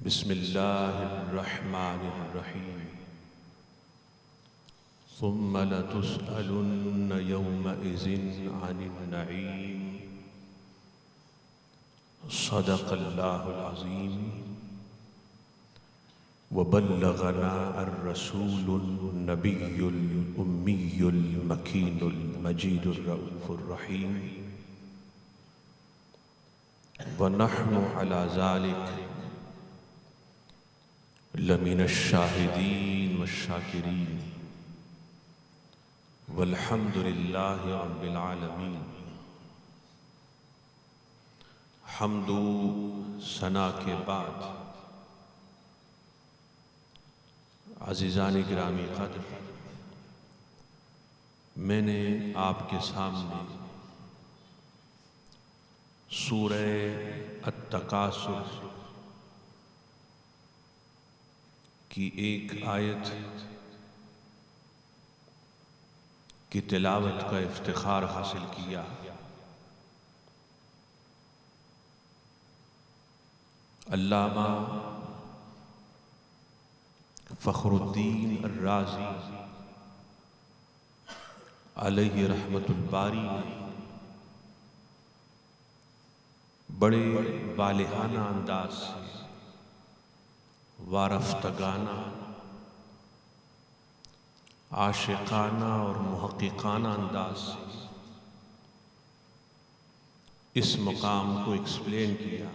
بسم اللہ الرحمن الرحیم ثم لتسألن يومئذ عن النعیم صدق اللہ العظیم وبلغنا الرسول النبی الأمی المکین المجید الرؤوف الرحیم ونحن على ذلك لمن الشاہدین والشاکرین والحمد للہ رب العالمین۔ حمد و ثنا کے بعد عزیزان گرامی قدر، میں نے آپ کے سامنے سورہ التکاثر کی ایک آیت کی تلاوت کا افتخار حاصل کیا۔ علامہ فخر الدین الرازی علیہ رحمت الباری نے بڑے والہانہ انداز سے وارفتگانہ، عاشقانہ اور محققانہ انداز سے اس مقام کو ایکسپلین کیا،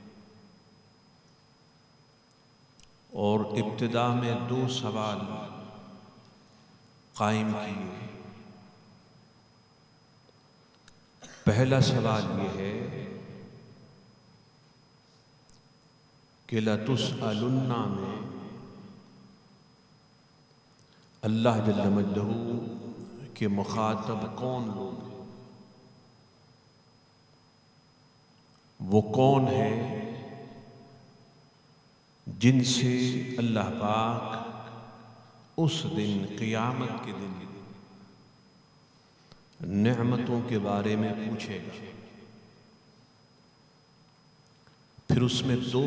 اور ابتدا میں 2 سوال قائم کیے۔ پہلا سوال یہ ہے کہ لَتُسْأَلُنَّ میں اللہ جل مجدہ کے مخاطب کون لوگ ہیں؟ وہ کون ہے جن سے اللہ پاک اس دن قیامت کے دن نعمتوں کے بارے میں پوچھے گا؟ پھر اس میں 2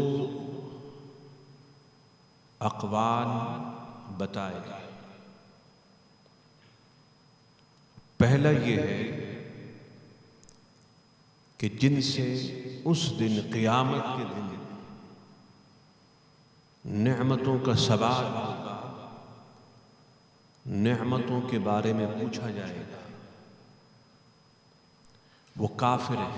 اقوال بتائے گا۔ پہلا یہ ہے کہ جن سے اس دن قیامت کے دن نعمتوں کا سوال ہوگا، نعمتوں کے بارے میں پوچھا جائے گا، وہ کافر ہیں۔